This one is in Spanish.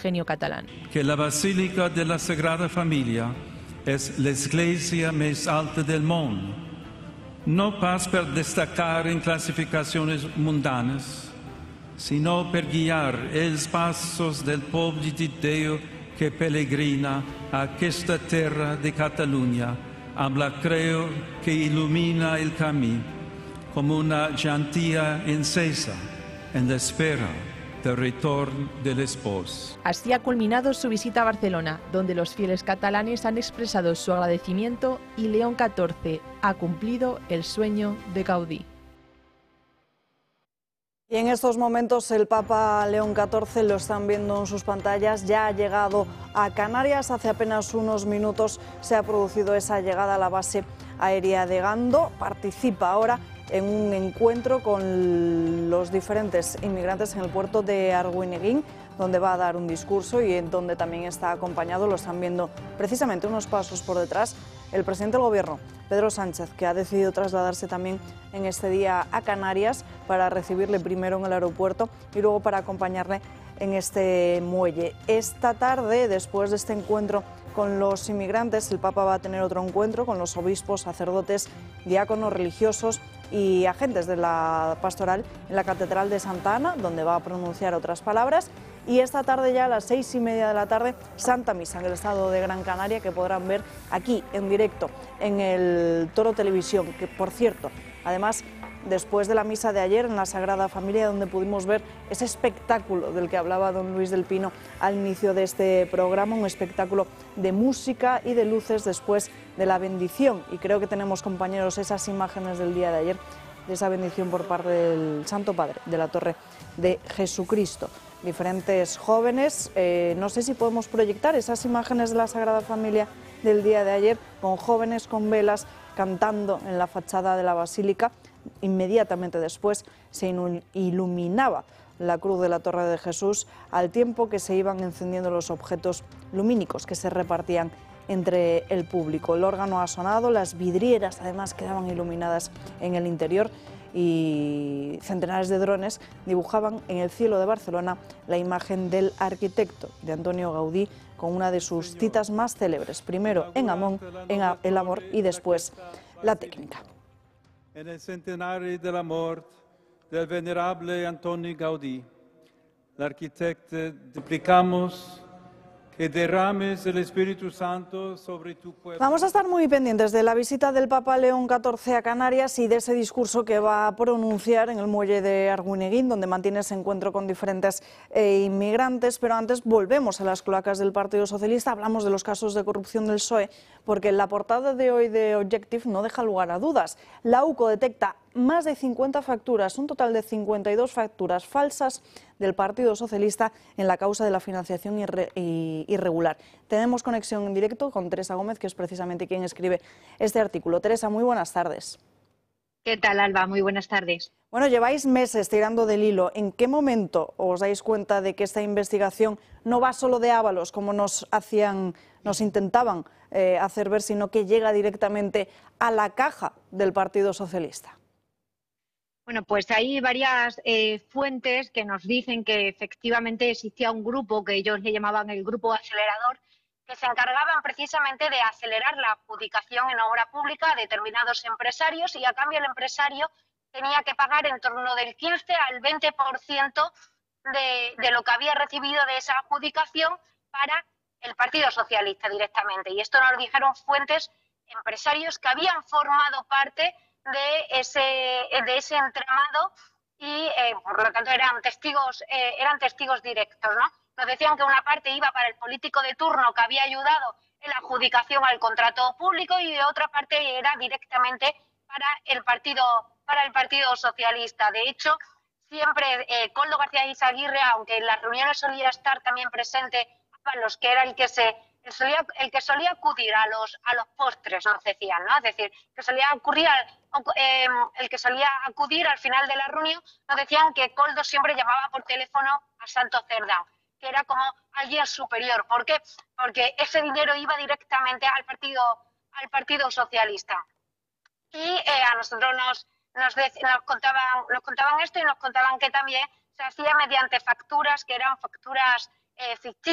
genio catalán. Que la Basílica de la Sagrada Familia es la iglesia más alta del mundo, no pas per destacar en clasificaciones mundanas, sino per guiar els passos del povo de Dio que peregrina a esta tierra de Cataluña, habla creo que ilumina el camino, como una llantía encesa en la espera del retorno del esposo. Así ha culminado su visita a Barcelona, donde los fieles catalanes han expresado su agradecimiento y León XIV ha cumplido el sueño de Gaudí. Y en estos momentos el Papa León XIV, lo están viendo en sus pantallas, ya ha llegado a Canarias. Hace apenas unos minutos se ha producido esa llegada a la base aérea de Gando. Participa ahora en un encuentro con los diferentes inmigrantes en el puerto de Arguineguín, donde va a dar un discurso y en donde también está acompañado, lo están viendo precisamente unos pasos por detrás, el presidente del Gobierno, Pedro Sánchez, que ha decidido trasladarse también en este día a Canarias para recibirle primero en el aeropuerto y luego para acompañarle en este muelle. Esta tarde, después de este encuentro con los inmigrantes, el Papa va a tener otro encuentro con los obispos, sacerdotes, diáconos, religiosos y agentes de la pastoral en la Catedral de Santa Ana, donde va a pronunciar otras palabras. Y esta tarde, ya a las 6:30 de la tarde, Santa Misa en el estado de Gran Canaria, que podrán ver aquí en directo en el Toro Televisión, que por cierto, además, después de la misa de ayer en la Sagrada Familia, donde pudimos ver ese espectáculo del que hablaba don Luis del Pino al inicio de este programa, un espectáculo de música y de luces después de la bendición. Y creo que tenemos, compañeros, esas imágenes del día de ayer, de esa bendición por parte del Santo Padre de la Torre de Jesucristo. Diferentes jóvenes, no sé si podemos proyectar esas imágenes de la Sagrada Familia del día de ayer, con jóvenes con velas cantando en la fachada de la Basílica. Inmediatamente después se iluminaba la cruz de la Torre de Jesús, al tiempo que se iban encendiendo los objetos lumínicos que se repartían entre el público. El órgano ha sonado, las vidrieras además quedaban iluminadas en el interior y centenares de drones dibujaban en el cielo de Barcelona la imagen del arquitecto, de Antonio Gaudí, con una de sus citas más célebres, primero en el amor y después la técnica. En el centenario de la muerte del venerable Antonio Gaudí, el arquitecto, duplicamos que derrames el Espíritu Santo sobre tu pueblo. Vamos a estar muy pendientes de la visita del Papa León XIV a Canarias y de ese discurso que va a pronunciar en el muelle de Arguineguín, donde mantiene ese encuentro con diferentes inmigrantes. Pero antes volvemos a las cloacas del Partido Socialista, hablamos de los casos de corrupción del PSOE, porque la portada de hoy de Objective no deja lugar a dudas. La UCO detecta más de 50 facturas, un total de 52 facturas falsas del Partido Socialista en la causa de la financiación irregular. Tenemos conexión en directo con Teresa Gómez, que es precisamente quien escribe este artículo. Teresa, muy buenas tardes. ¿Qué tal, Alba? Muy buenas tardes. Bueno, lleváis meses tirando del hilo. ¿En qué momento os dais cuenta de que esta investigación no va solo de Ábalos, como nos intentaban hacer ver, sino que llega directamente a la caja del Partido Socialista? Bueno, pues hay varias fuentes que nos dicen que efectivamente existía un grupo que ellos le llamaban el grupo acelerador, que se encargaban precisamente de acelerar la adjudicación en obra pública a determinados empresarios, y a cambio el empresario tenía que pagar en torno del 15 al 20% de lo que había recibido de esa adjudicación para el Partido Socialista directamente. Y esto nos dijeron fuentes, empresarios que habían formado parte de ese entramado y por lo tanto eran testigos directos, ¿no? Nos decían que una parte iba para el político de turno que había ayudado en la adjudicación al contrato público y otra parte era directamente para el Partido Socialista. De hecho, siempre Koldo García Izaguirre, aunque en las reuniones solía estar también presente Ábalos, que era el que solía acudir a los postres, nos decían, ¿no? Es decir, el que solía acudir al final de la reunión, nos decían que Koldo siempre llamaba por teléfono a Santos Cerdán, que era como alguien superior. ¿Por qué? Porque ese dinero iba directamente al Partido Socialista. Y a nosotros nos contaban esto, y nos contaban que también se hacía mediante facturas que eran facturas ficticias.